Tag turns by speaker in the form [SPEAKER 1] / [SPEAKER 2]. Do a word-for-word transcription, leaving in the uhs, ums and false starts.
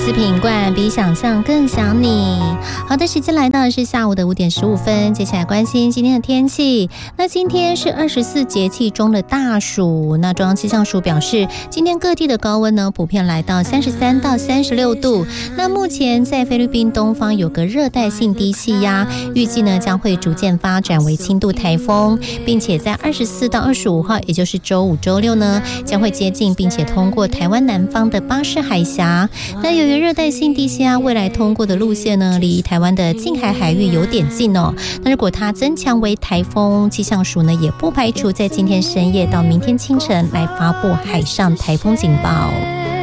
[SPEAKER 1] 四品冠，比想象更想你。好的，时间来到的是下午的五点十五分，接下来关心今天的天气。那今天是二十四节气中的大暑，那中央气象署表示，今天各地的高温呢，普遍来到三十三到三十六度。那目前在菲律宾东方有个热带性低气压，预计呢将会逐渐发展为轻度台风，并且在二十四到二十五号，也就是周五、周六呢，将会接近并且通过台湾南方的巴士海峡。那由于热带性低气压未来通过的路线呢，离台湾的近海海域有点近哦。那如果它增强为台风，气象署呢也不排除在今天深夜到明天清晨来发布海上台风警报。